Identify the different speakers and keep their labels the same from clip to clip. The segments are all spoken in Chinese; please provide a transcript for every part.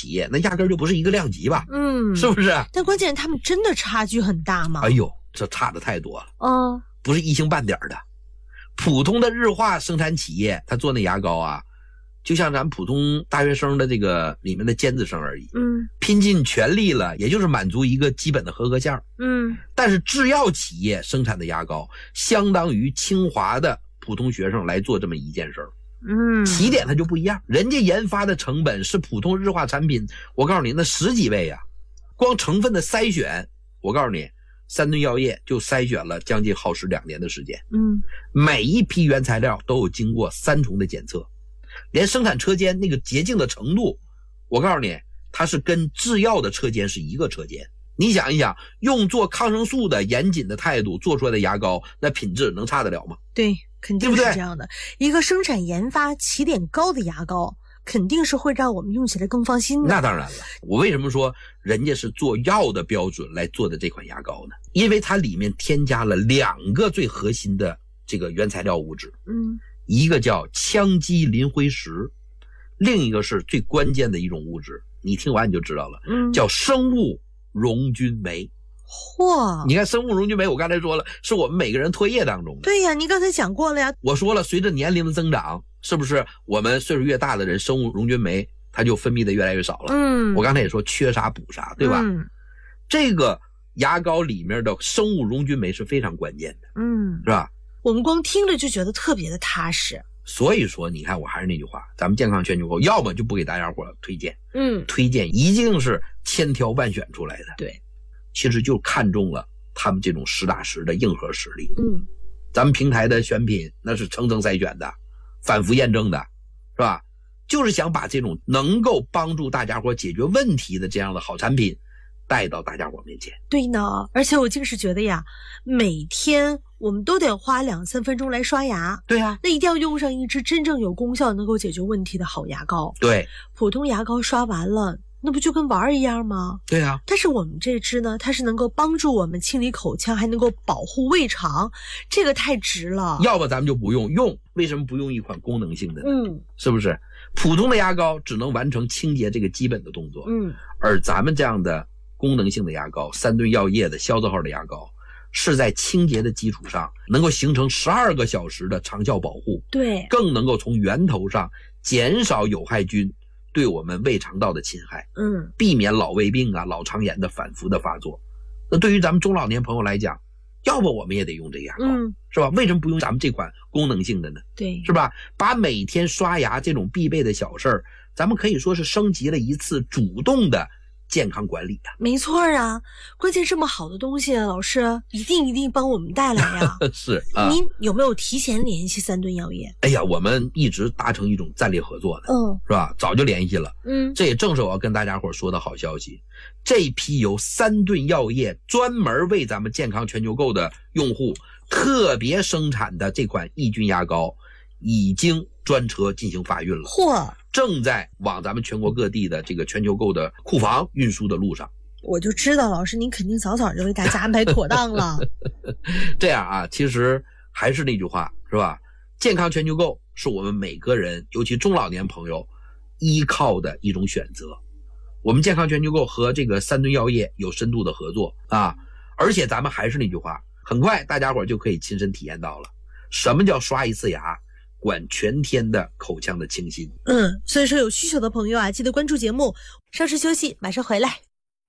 Speaker 1: 企业那压根就不是一个量级吧，是不是？
Speaker 2: 但关键他们真的差距很大吗？
Speaker 1: 哎呦，这差的太多了，不是一星半点的。普通的日化生产企业，他做那牙膏啊，就像咱普通大学生的这个里面的尖子生而已，拼尽全力了，也就是满足一个基本的合格线，但是制药企业生产的牙膏，相当于清华的普通学生来做这么一件事儿，起点它就不一样，人家研发的成本是普通日化产品，我告诉你那10几倍啊，光成分的筛选，我告诉你，三顿药业就筛选了将近耗时2年的时间，每一批原材料都有经过3重的检测。连生产车间那个洁净的程度，我告诉你，它是跟制药的车间是一个车间。你想一想，用做抗生素的严谨的态度做出来的牙膏，那品质能差得了吗？
Speaker 2: 对，肯定是这样的。一个生产研发起点高的牙膏，肯定是会让我们用起来更放心的。
Speaker 1: 那当然了，我为什么说人家是做药的标准来做的这款牙膏呢？因为它里面添加了2个最核心的这个原材料物质，一个叫羟基磷灰石，另一个是最关键的一种物质，你听完你就知道了，叫生物溶菌酶。
Speaker 2: 嚯！
Speaker 1: 你看生物溶菌酶，我刚才说了，是我们每个人唾液当中的。
Speaker 2: 对呀，你刚才讲过了呀。
Speaker 1: 我说了，随着年龄的增长，是不是我们岁数越大的人，生物溶菌酶它就分泌的越来越少了？我刚才也说缺啥补啥，对吧？这个牙膏里面的生物溶菌酶是非常关键的，是吧？
Speaker 2: 我们光听着就觉得特别的踏实。
Speaker 1: 所以说，你看，我还是那句话，咱们健康全球购，要么就不给大家伙推荐，推荐一定是千挑万选出来的。
Speaker 2: 对，
Speaker 1: 其实就看中了他们这种实打实的硬核实力。咱们平台的选品那是层层筛选的，反复验证的，是吧？就是想把这种能够帮助大家伙解决问题的这样的好产品带到大家伙面前。
Speaker 2: 对呢，而且我竟是觉得呀，每天我们都得花2-3分钟来刷牙。
Speaker 1: 对啊，
Speaker 2: 那一定要用上一支真正有功效能够解决问题的好牙膏。
Speaker 1: 对，
Speaker 2: 普通牙膏刷完了，那不就跟玩儿一样吗？
Speaker 1: 对啊，
Speaker 2: 但是我们这支呢，它是能够帮助我们清理口腔，还能够保护胃肠，这个太值了。
Speaker 1: 要不咱们就不用，为什么不用一款功能性的呢？是不是？普通的牙膏只能完成清洁这个基本的动作，而咱们这样的功能性的牙膏，三顿药业的消字号的牙膏，是在清洁的基础上能够形成12个小时的长效保护，
Speaker 2: 对，
Speaker 1: 更能够从源头上减少有害菌对我们胃肠道的侵害，避免老胃病啊、老肠炎的反复的发作。那对于咱们中老年朋友来讲，要不我们也得用这个牙膏，是吧？为什么不用咱们这款功能性的呢？
Speaker 2: 对，
Speaker 1: 是吧？把每天刷牙这种必备的小事儿，咱们可以说是升级了一次主动的健康管理啊。
Speaker 2: 没错啊，关键这么好的东西，老师一定帮我们带来呀。
Speaker 1: 是啊，
Speaker 2: 您有没有提前联系三顿药业？
Speaker 1: 哎呀，我们一直达成一种战略合作的，是吧？早就联系了，这也正是我要跟大家伙说的好消息。这批由三顿药业专门为咱们健康全球购的用户特别生产的这款抑菌牙膏，已经专车进行发运了。
Speaker 2: 嚯！正
Speaker 1: 在往咱们全国各地的这个全球购的库房运输的路上。
Speaker 2: 我就知道老师您肯定早就为大家安排妥当了。
Speaker 1: 这样啊，其实还是那句话，是吧？健康全球购是我们每个人，尤其中老年朋友依靠的一种选择。我们健康全球购和这个三顿药业有深度的合作啊，而且咱们还是那句话，很快大家伙就可以亲身体验到了什么叫刷一次牙管全天的口腔的清新。
Speaker 2: 所以说有需求的朋友啊，记得关注节目，稍事休息，马上回来。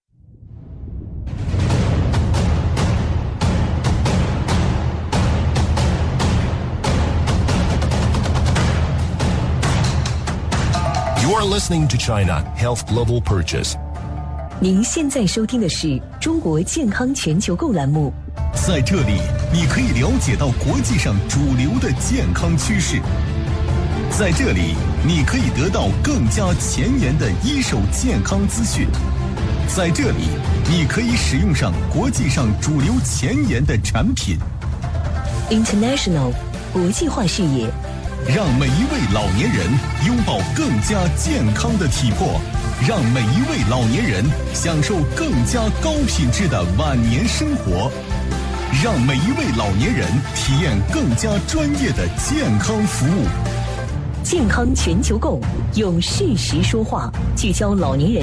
Speaker 3: You are listening to China Health Global Purchase。
Speaker 4: 您现在收听的是中国健康全球购栏目。
Speaker 5: 在这里，你可以了解到国际上主流的健康趋势。在这里，你可以得到更加前沿的一手健康资讯。在这里，你可以使用上国际上主流前沿的产品。
Speaker 4: International 国际化视野，
Speaker 5: 让每一位老年人拥抱更加健康的体魄，让每一位老年人享受更加高品质的晚年生活，让每一位老年人体验更加专业的健康服务。
Speaker 4: 健康全球购，用事实说话，聚焦老年人